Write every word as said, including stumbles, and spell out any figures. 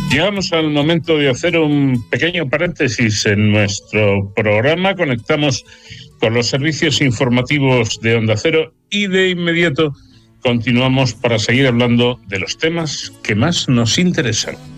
Llegamos al momento de hacer un pequeño paréntesis en nuestro programa. Conectamos con los servicios informativos de Onda Cero y de inmediato continuamos para seguir hablando de los temas que más nos interesan.